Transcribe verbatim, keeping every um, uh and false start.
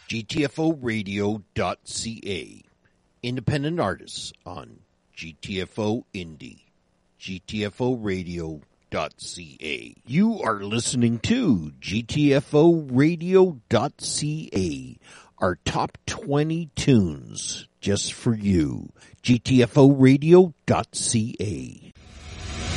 G T F O radio dot C A. Independent artists on G T F O Indie. G T F O radio dot C A. You are listening to G T F O radio dot C A. Our top twenty tunes just for you. G T F O radio dot C A.